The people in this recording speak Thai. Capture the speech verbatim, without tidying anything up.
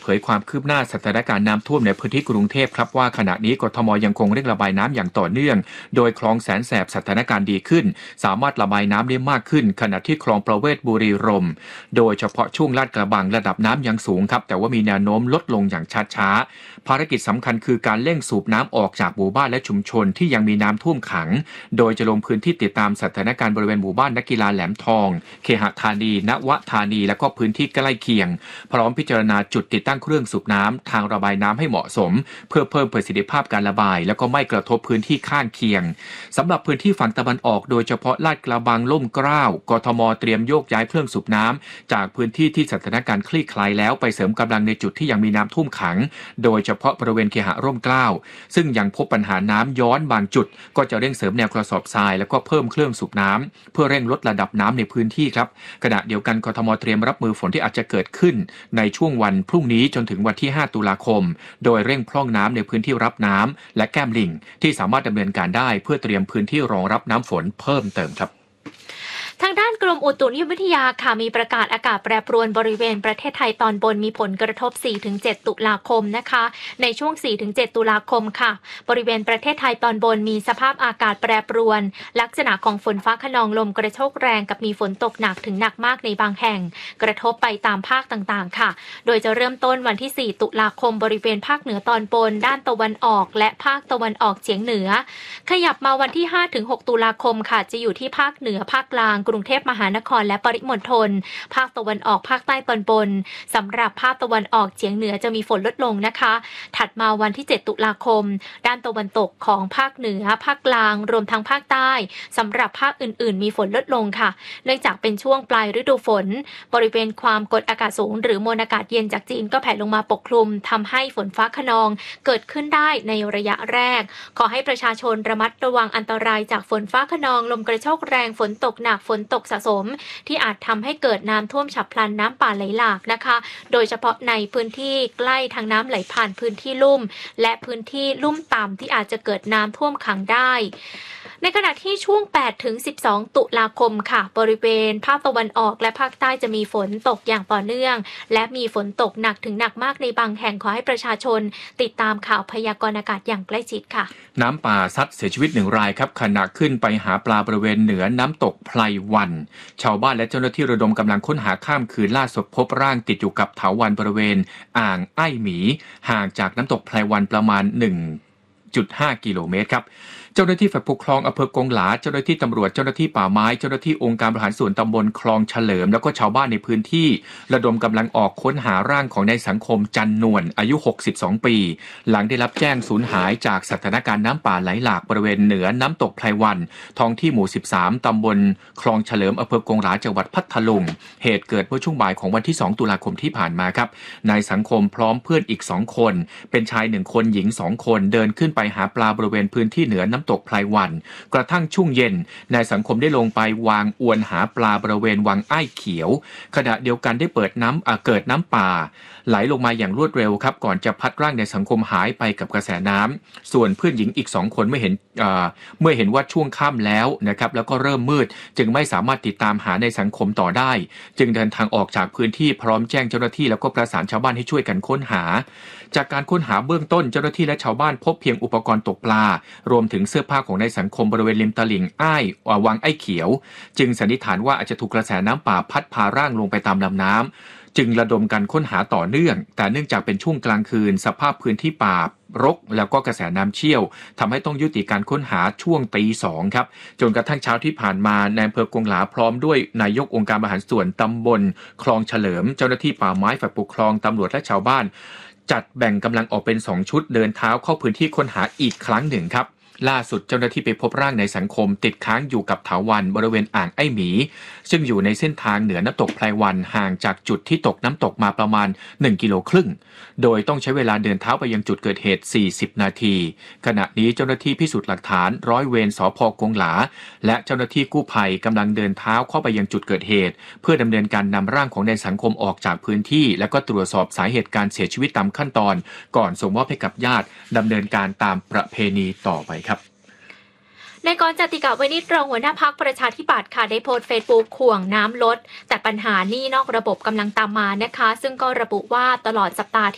ยความคืบหน้าสถานการณ์น้ำท่วมในพื้นที่กรุงเทพครับว่าขณะนี้กทมยังคงเร่งระบายน้ำอย่างต่อเนื่องโดยคลองแสนแสบสถานการณ์ดีขึ้นสามารถระบายน้ำได้มากขึ้นขณะที่คลองประเวศบุรีรมย์โดยเฉพาะช่วงลาดกระบังระดับน้ำยังสูงครับแต่ว่ามีแนวโน้มลดลงอย่างช้าๆภารกิจสำคัญคือการเร่งสูบน้ำออกจากหมู่บ้านและชุมชนที่ยังมีน้ำท่วมขังโดยจะลงพื้นที่ติดตามสถานการณ์บริเวณหมู่บ้านนักกีฬาแหลมทองเคหธานีนวธานีและก็พื้นที่ใกล้เคียงพร้อมพิจารณาจุดติดตั้งเครื่องสูบน้ำทางระบายน้ำให้เหมาะสมเพื่อเพิ่มประสิทธิภาพการระบายแล้วก็ไม่กระทบพื้นที่ข้างเคียงสำหรับพื้นที่ฝั่งตะวันออกโดยเฉพาะลาดกระบังล่มเกล้ากทมเตรียมโยกย้ายเครื่องสูบน้ำจากพื้นที่ที่สถานการณ์คลี่คลายแล้วไปเสริมกำลังในจุดที่ยังมีน้ำท่วมขังโดยเฉพาะบริเวณเคหะร่มเกล้าซึ่งยังพบปัญหาน้ำย้อนบางจุดก็จะเร่งเสริมแนวกระสอบทรายแล้วก็เพิ่มเครื่องสูบน้ำเพื่อเร่งลดระดับน้ำในพื้นที่ครับขณะเดียวกันกทมเตรียมรับมือฝนที่อาจจะเกิดขึ้นในช่วงวันพรุ่งนี้จนถึงวันที่ห้าตุลาคมโดยเร่งพร่องน้ำในพื้นที่รับน้ำและแก้มลิงที่สามารถดำเนินการได้เพื่อเตรียมพื้นที่รองรับน้ำฝนเพิ่มเติมครับทางด้านกรมอุตุนิยมวิทยาค่ะมีประกาศอากาศแปรปรวนบริเวณประเทศไทยตอนบนมีผลกระทบ สี่ถึงเจ็ด ตุลาคมนะคะในช่วง สี่ถึงเจ็ด ตุลาคมค่ะบริเวณประเทศไทยตอนบนมีสภาพอากาศแปรปรวนลักษณะของฝนฟ้าคะนองลมกระโชกแรงกับมีฝนตกหนักถึงหนักมากในบางแห่งกระทบไปตามภาคต่างๆค่ะโดยจะเริ่มต้นวันที่ สี่ ตุลาคมบริเวณภาคเหนือตอนบนด้านตะวันออกและภาคตะวันออกเฉียงเหนือขยับมาวันที่ ห้าถึงหก ตุลาคมค่ะจะอยู่ที่ภาคเหนือภาคกลางกรุงเทพมหานครและปริมณฑลภาคตะวันออกภาคใต้ตอนบนสำหรับภาคตะวันออกเฉียงเหนือจะมีฝนลดลงนะคะถัดมาวันที่ เจ็ด ตุลาคมด้านตะวันตกของภาคเหนือภาคกลางรวมทั้งภาคใต้สำหรับภาคอื่นๆมีฝนลดลงค่ะเนื่องจากเป็นช่วงปลายฤดูฝนบริเวณความกดอากาศสูงหรือมวลอากาศเย็นจากจีนก็แผ่ลงมาปกคลุมทำให้ฝนฟ้าคะนองเกิดขึ้นได้ในระยะแรกขอให้ประชาชนระมัดระวังอันตรายจากฝนฟ้าคะนองลมกระโชกแรงฝนตกหนักฝนตกสะสมที่อาจทำให้เกิดน้ำท่วมฉับพลันน้ำป่าไหลหลากนะคะโดยเฉพาะในพื้นที่ใกล้ทางน้ำไหลผ่านพื้นที่ลุ่มและพื้นที่ลุ่มต่ำที่อาจจะเกิดน้ำท่วมขังได้ในขณะที่ช่วง แปดถึงสิบสอง ตุลาคมค่ะบริเวณภาคตะวันออกและภาคใต้จะมีฝนตกอย่างต่อเนื่องและมีฝนตกหนักถึงหนักมากในบางแห่งขอให้ประชาชนติดตามข่าวพยากรณ์อากาศอย่างใกล้ชิดค่ะน้ำป่าซัดเสียชีวิตหนึ่งรายครับขณะขึ้นไปหาปลาบริเวณเหนือน้ำตกไพรวันชาวบ้านและเจ้าหน้าที่ระดมกำลังค้นหาข้ามคืนล่าสุดพบร่างติดอยู่กับเถาวัลย์บริเวณอ่างไอ้หมีห่างจากน้ำตกไพรวันประมาณ หนึ่งจุดห้า กิโลเมตรครับเจ้าหน้าที่ฝ่ายปกครองอำเภอกงหลาเจ้าหน้าที่ตำรวจเจ้าหน้าที่ป่าไม้เจ้าหน้าที่องค์การบริหารส่วนตำบลคลองเฉลิมแล้วก็ชาวบ้านในพื้นที่ระดมกำลังออกค้นหาร่างของนายสังคมจันนวลอายุหกสิบสองปีหลังได้รับแจ้งสูญหายจากสถานการณ์น้ำป่าไหลหลากบริเวณเหนือน้ำตกไพรวันท้องที่หมู่สิบสามตำบลคลองเฉลิมอำเภอกงหลาจังหวัดพัทลุงเหตุเกิดเมื่อช่วงบ่ายของวันที่สองตุลาคมที่ผ่านมาครับนายสังคมพร้อมเพื่อนอีกสองคนเป็นชายหนึ่งคนหญิงสองคนเดินขึ้นไปหาปลาบริเวณพื้นที่เหนือน้ำตกไพรวันกระทั่งช่วงเย็นนายสังคมได้ลงไปวางอวนหาปลาบริเวณวังอ้ายเขียวขณะเดียวกันได้เปิดน้ำเกิดน้ำป่าไหลลงมาอย่างรวดเร็วครับก่อนจะพัดร่างนายสังคมหายไปกับกระแสน้ำส่วนเพื่อนหญิงอีกสองคนเมื่อเห็นเมื่อเห็นว่าช่วงค่ำแล้วนะครับแล้วก็เริ่มมืดจึงไม่สามารถติดตามหาในสังคมต่อได้จึงเดินทางออกจากพื้นที่พร้อมแจ้งเจ้าหน้าที่แล้วก็ประสานชาวบ้านให้ช่วยกันค้นหาจากการค้นหาเบื้องต้นเจ้าหน้าที่และชาวบ้านพบเพียงอุปกรณ์ตกปลารวมถึงเสื้อผ้าของนายสังคมบริเวณริมตลิ่งอ้ายวังไอ้เขียวจึงสันนิษฐานว่าอาจจะถูกกระแสน้ำป่าพัดพาร่างลงไปตามลำน้ำจึงระดมการค้นหาต่อเนื่องแต่เนื่องจากเป็นช่วงกลางคืนสภาพพื้นที่ป่ารกแล้วก็กระแสน้ำเชี่ยวทำให้ต้องยุติการค้นหาช่วงตีสองครับจนกระทั่งเช้าที่ผ่านมาในอำเภอกงหลาพร้อมด้วยนายกองค์การบริหารส่วนตำบลคลองเฉลิมเจ้าหน้าที่ป่าไม้ฝ่ายปกครองตำรวจและชาวบ้านจัดแบ่งกำลังออกเป็นสองชุดเดินเท้าเข้าพื้นที่ค้นหาอีกครั้งหนึ่งครับล่าสุดเจ้าหน้าที่ไปพบร่างในสังคมติดค้างอยู่กับเถาวัลย์บริเวณอ่างไอ้หมีซึ่งอยู่ในเส้นทางเหนือน้ำตกไพรวันห่างจากจุดที่ตกน้ำตกมาประมาณหนึ่งกิโลครึ่งโดยต้องใช้เวลาเดินเท้าไปยังจุดเกิดเหตุสี่สิบนาทีขณะนี้เจ้าหน้าที่พิสูจน์หลักฐานร้อยเวรสภ.กงหลาและเจ้าหน้าที่กู้ภัยกำลังเดินเท้าเข้าไปยังจุดเกิดเหตุเพื่อดำเนินการนำร่างของนายสังคมออกจากพื้นที่และก็ตรวจสอบสาเหตุการเสียชีวิตตามขั้นตอนก่อนส่งมอบให้กับญาติดำเนินการตามประเพณีต่อไปครับนายกรจติกะวณิชรองหัวหน้าพรรคประชาธิปัตย์ค่ะได้โพสต์เฟซบุ๊กข่วงน้ำลดแต่ปัญหาหนี้นอกระบบกำลังตามมานะคะซึ่งก็ระบุว่าตลอดสัปดาห์